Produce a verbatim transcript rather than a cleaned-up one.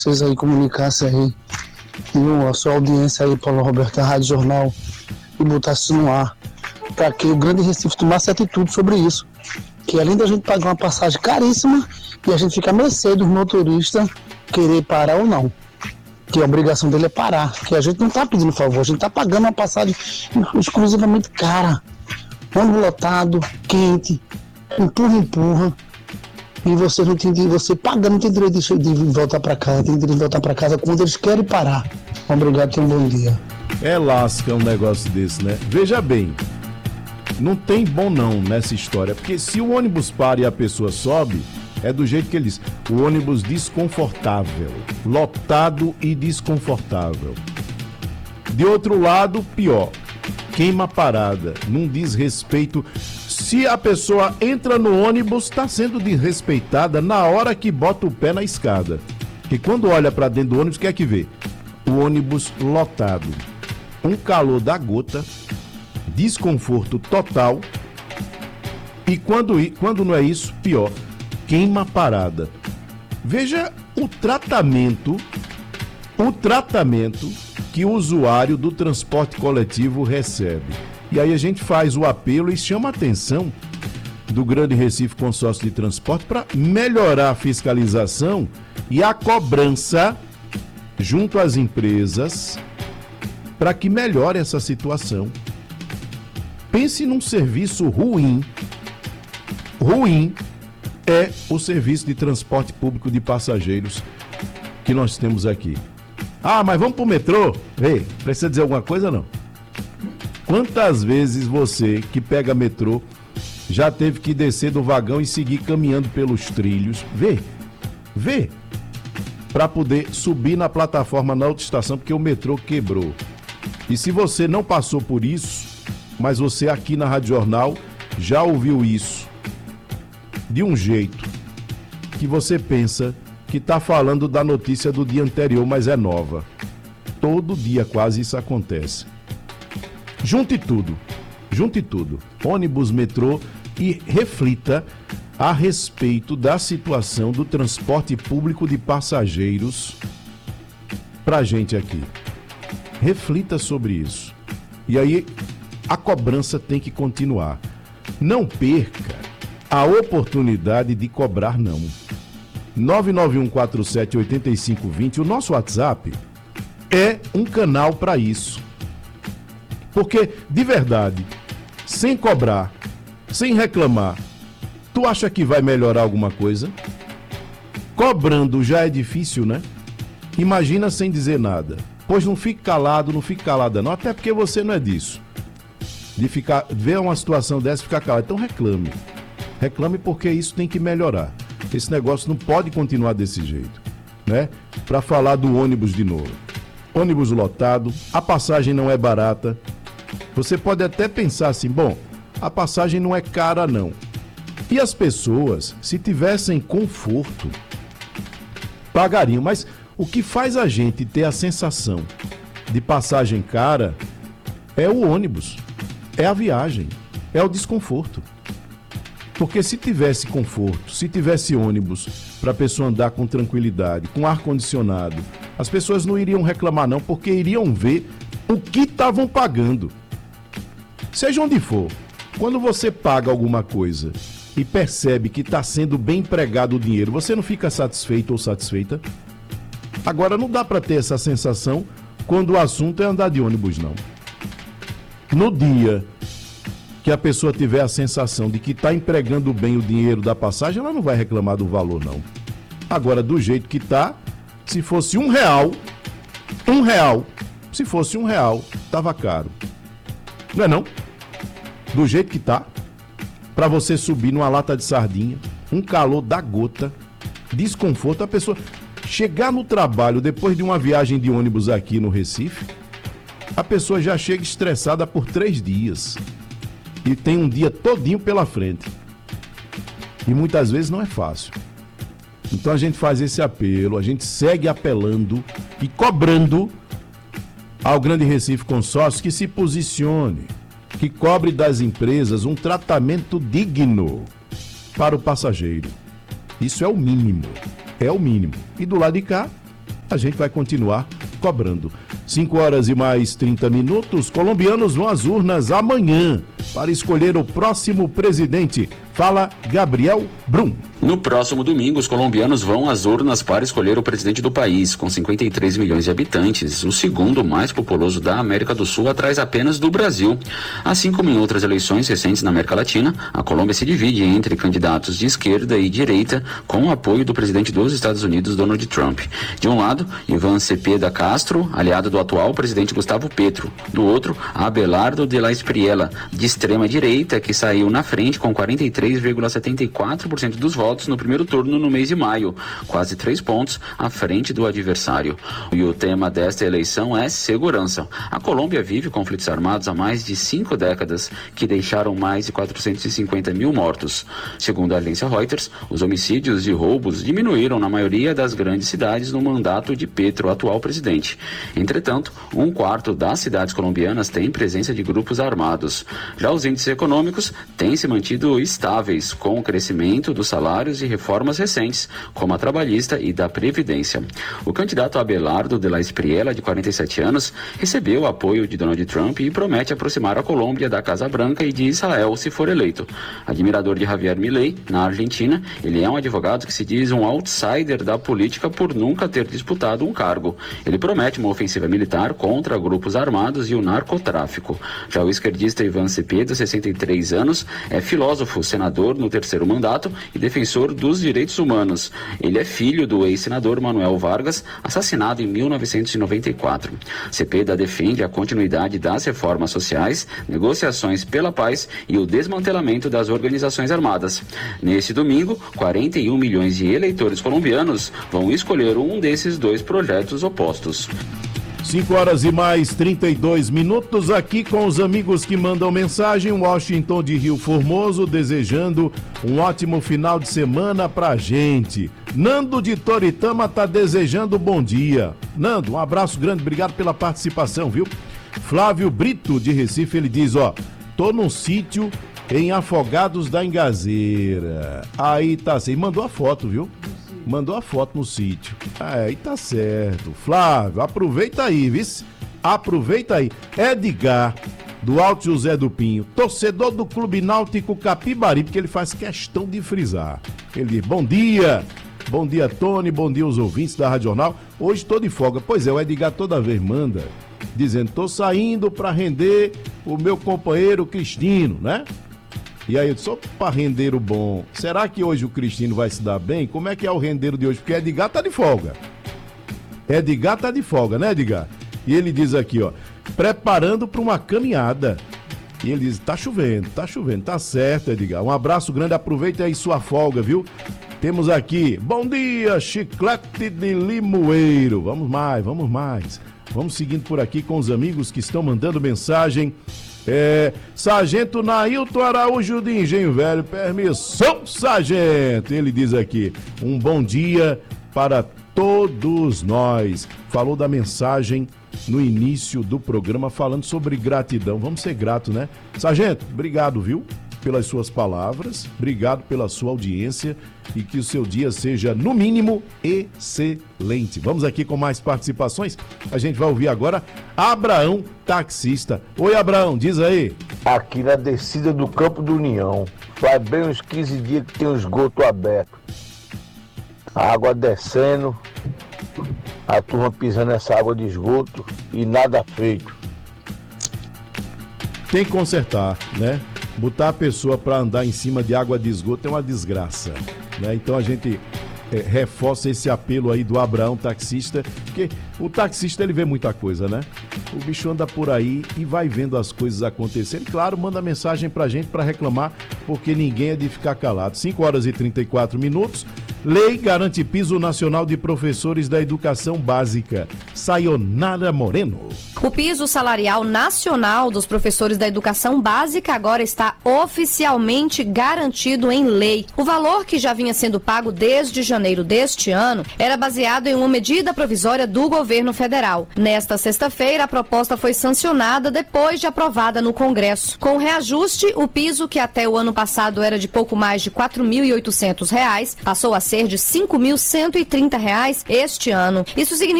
vocês aí comunicassem aí, e a sua audiência aí, Paulo Roberto, a Rádio Jornal, e botasse no ar, para que o Grande Recife tomasse atitude sobre isso. Que além da gente pagar uma passagem caríssima, e a gente fica a mercê dos motoristas querer parar ou não. Que a obrigação dele é parar, que a gente não está pedindo favor, a gente está pagando uma passagem exclusivamente cara. Ônibus lotado, quente, empurra, empurra. E você não tem, você pagando, não tem direito de, de voltar para casa, tem direito de voltar para casa quando eles querem parar. Obrigado, tenha um bom dia. É lasca um negócio desse, né? Veja bem, não tem bom não nessa história, porque se o ônibus para e a pessoa sobe, é do jeito que ele diz, o ônibus desconfortável, lotado e desconfortável. De outro lado, pior, queima a parada, não diz respeito. Se a pessoa entra no ônibus, está sendo desrespeitada na hora que bota o pé na escada. Porque quando olha para dentro do ônibus, o que é que vê? O ônibus lotado, um calor da gota, desconforto total, e quando, quando não é isso, pior, queima a parada. Veja o tratamento, o tratamento que o usuário do transporte coletivo recebe. E aí a gente faz o apelo e chama a atenção do Grande Recife Consórcio de Transporte para melhorar a fiscalização e a cobrança junto às empresas para que melhore essa situação. Pense num serviço ruim, ruim é o serviço de transporte público de passageiros que nós temos aqui. Ah, mas vamos pro metrô? Ei, precisa dizer alguma coisa não? Quantas vezes você que pega metrô já teve que descer do vagão e seguir caminhando pelos trilhos? Vê, vê, para poder subir na plataforma na outra estação, porque o metrô quebrou. E se você não passou por isso, mas você aqui na Rádio Jornal já ouviu isso de um jeito que você pensa que está falando da notícia do dia anterior, mas é nova. Todo dia quase isso acontece. Junte tudo, junte tudo, ônibus, metrô, e reflita a respeito da situação do transporte público de passageiros pra gente aqui. Reflita sobre isso. E aí a cobrança tem que continuar. Não perca a oportunidade de cobrar não. nove nove um quatro sete oito cinco dois zero, o nosso WhatsApp é um canal para isso. Porque, de verdade, sem cobrar, sem reclamar, tu acha que vai melhorar alguma coisa? Cobrando já é difícil, né? Imagina sem dizer nada. Pois não fique calado, não fique calada não, até porque você não é disso. De ficar, ver uma situação dessa e ficar calado. Então reclame. Reclame porque isso tem que melhorar. Esse negócio não pode continuar desse jeito, né? Para falar do ônibus de novo. Ônibus lotado, a passagem não é barata. Você pode até pensar assim, bom, a passagem não é cara não. E as pessoas, se tivessem conforto, pagariam. Mas o que faz a gente ter a sensação de passagem cara é o ônibus, é a viagem, é o desconforto. Porque se tivesse conforto, se tivesse ônibus para a pessoa andar com tranquilidade, com ar-condicionado, as pessoas não iriam reclamar não, porque iriam ver o que estavam pagando. Seja onde for, quando você paga alguma coisa e percebe que está sendo bem empregado o dinheiro, você não fica satisfeito ou satisfeita? Agora não dá para ter essa sensação quando o assunto é andar de ônibus, não. No dia que a pessoa tiver a sensação de que está empregando bem o dinheiro da passagem, ela não vai reclamar do valor, não. Agora, do jeito que está, se fosse um real, um real, se fosse um real, estava caro. Não é não? Do jeito que está, para você subir numa lata de sardinha, um calor da gota, desconforto, a pessoa chegar no trabalho depois de uma viagem de ônibus aqui no Recife, a pessoa já chega estressada por três dias e tem um dia todinho pela frente. E muitas vezes não é fácil. Então a gente faz esse apelo, a gente segue apelando e cobrando ao Grande Recife Consórcio que se posicione, que cobre das empresas um tratamento digno para o passageiro. Isso é o mínimo, é o mínimo. E do lado de cá, a gente vai continuar cobrando. cinco horas e mais trinta minutos, colombianos vão às urnas amanhã para escolher o próximo presidente. Fala Gabriel Brum. No próximo domingo, os colombianos vão às urnas para escolher o presidente do país, com cinquenta e três milhões de habitantes, o segundo mais populoso da América do Sul, atrás apenas do Brasil. Assim como em outras eleições recentes na América Latina, a Colômbia se divide entre candidatos de esquerda e direita, com o apoio do presidente dos Estados Unidos, Donald Trump. De um lado, Iván Cepeda Castro, aliado do atual presidente Gustavo Petro. Do outro, Abelardo de la Espriella, de extrema direita, que saiu na frente com quarenta e três vírgula setenta e quatro por cento dos votos no primeiro turno no mês de maio, quase três pontos à frente do adversário. E o tema desta eleição é segurança. A Colômbia vive conflitos armados há mais de cinco décadas, que deixaram mais de quatrocentos e cinquenta mil mortos. Segundo a agência Reuters, os homicídios e roubos diminuíram na maioria das grandes cidades no mandato de Petro, atual presidente. Entretanto, um quarto das cidades colombianas tem presença de grupos armados. Já os índices econômicos têm se mantido estáveis, com o crescimento dos salários e reformas recentes, como a trabalhista e da Previdência. O candidato Abelardo de la Espriella, de quarenta e sete anos, recebeu o apoio de Donald Trump e promete aproximar a Colômbia da Casa Branca e de Israel, se for eleito. Admirador de Javier Milei, na Argentina, ele é um advogado que se diz um outsider da política por nunca ter disputado um cargo. Ele promete uma ofensiva militar contra grupos armados e o narcotráfico. Já o esquerdista Iván Cepeda, sessenta e três anos, é filósofo, senador no terceiro mandato e defensor dos direitos humanos. Ele é filho do ex-senador Manuel Vargas, assassinado em mil novecentos e noventa e quatro. Cepeda defende a continuidade das reformas sociais, negociações pela paz e o desmantelamento das organizações armadas. Neste domingo, quarenta e um milhões de eleitores colombianos vão escolher um desses dois projetos opostos. cinco horas e mais trinta e dois minutos, aqui com os amigos que mandam mensagem. Washington de Rio Formoso, desejando um ótimo final de semana pra gente. Nando de Toritama tá desejando bom dia. Nando, um abraço grande, obrigado pela participação, viu? Flávio Brito de Recife, ele diz, ó, tô num sítio em Afogados da Engazeira. Aí tá assim, mandou a foto, viu? Mandou a foto no sítio. Aí tá certo. Flávio, aproveita aí, vice. Aproveita aí. Edgar, do Alto José do Pinho, torcedor do Clube Náutico Capibari, porque ele faz questão de frisar. Ele diz, bom dia. Bom dia, Tony. Bom dia aos ouvintes da Rádio Jornal. Hoje tô de folga. Pois é, o Edgar toda vez manda, dizendo, tô saindo pra render o meu companheiro Cristino, né? E aí, só para rendeiro bom, será que hoje o Cristino vai se dar bem? Como é que é o rendeiro de hoje? Porque Edgar tá de folga. Edgar tá de folga, né, Edgar? E ele diz aqui, ó, preparando para uma caminhada. E ele diz, tá chovendo, tá chovendo, tá certo, Edgar. Um abraço grande, aproveita aí sua folga, viu? Temos aqui, bom dia, Chiclete de Limoeiro. Vamos mais, vamos mais. Vamos seguindo por aqui com os amigos que estão mandando mensagem. É, Sargento Nailton Araújo de Engenho Velho, permissão, sargento. Ele diz aqui, um bom dia para todos nós. Falou da mensagem no início do programa falando sobre gratidão. Vamos ser gratos, né? Sargento, obrigado, viu? Pelas suas palavras, obrigado pela sua audiência e que o seu dia seja, no mínimo, excelente. Vamos aqui com mais participações. A gente vai ouvir agora Abraão, taxista. Oi, Abraão, diz aí. Aqui na descida do Campo do União, faz bem uns quinze dias que tem um esgoto aberto. A água descendo, a turma pisando nessa água de esgoto e nada feito. Tem que consertar, né? Botar a pessoa para andar em cima de água de esgoto é uma desgraça, né? Então a gente é, reforça esse apelo aí do Abraão, taxista, porque o taxista ele vê muita coisa, né? O bicho anda por aí e vai vendo as coisas acontecerem. Claro, manda mensagem pra gente para reclamar, porque ninguém é de ficar calado. cinco horas e trinta e quatro minutos. Lei garante piso nacional de professores da educação básica. Sayonara Moreno. O piso salarial nacional dos professores da educação básica agora está oficialmente garantido em lei. O valor, que já vinha sendo pago desde janeiro deste ano, era baseado em uma medida provisória do governo federal. Nesta sexta-feira, a proposta foi sancionada depois de aprovada no Congresso. Com o reajuste, o piso, que até o ano passado era de pouco mais de quatro mil e oitocentos reais, passou a ser de cinco mil cento e trinta reais este ano. Isso significa